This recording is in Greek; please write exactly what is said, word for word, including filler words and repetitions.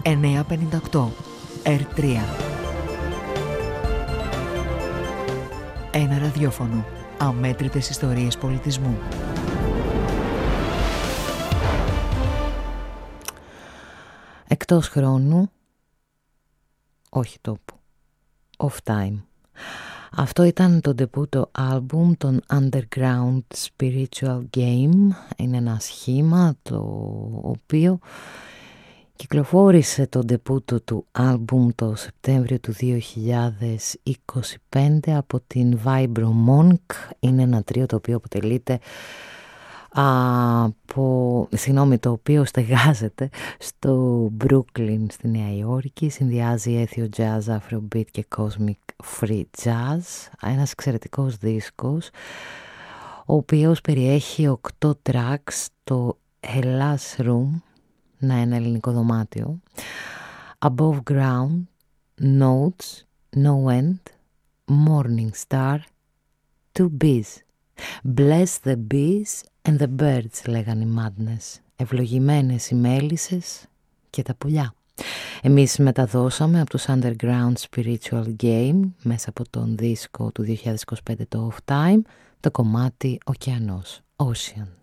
εννιακόσια πενήντα οκτώ ερ τρία. Ένα ραδιόφωνο. Αμέτρητες ιστορίες πολιτισμού. Εκτός χρόνου, όχι τόπου. Off time. Αυτό ήταν το ντεπούτο άλμπουμ των Underground Spiritual Game. Είναι ένα σχήμα το οποίο κυκλοφόρησε το ντεπούτο του άλμπουμ το Σεπτέμβριο του δύο χιλιάδες είκοσι πέντε από την Vibro Monk. Είναι ένα τρίο το οποίο αποτελείται από, συγγνώμη, το οποίο στεγάζεται στο Brooklyn στη Νέα Υόρκη. Συνδυάζει έθιο jazz, afrobeat και cosmic free jazz. Ένας εξαιρετικός δίσκος, ο οποίος περιέχει οκτώ tracks, το Hellas Room, να ένα ελληνικό δωμάτιο, Above Ground, Notes, No End, Morning Star, Two Bees, Bless the Bees and the Birds, λέγαν οι Madness. Ευλογημένες οι μέλισσες και τα πουλιά. Εμείς μεταδώσαμε από τους Underground Spiritual Game μέσα από τον δίσκο του δύο χιλιάδες είκοσι πέντε, το Off Time, το κομμάτι Ωκεανός, Ocean.